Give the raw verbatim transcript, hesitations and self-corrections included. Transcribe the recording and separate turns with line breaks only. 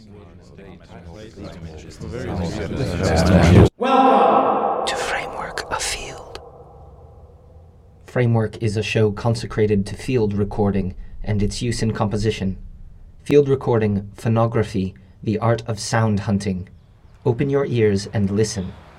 Welcome to Framework of Field. Framework is a show consecrated to field recording and its use in composition. Field recording, phonography, the art of sound hunting. Open your ears and listen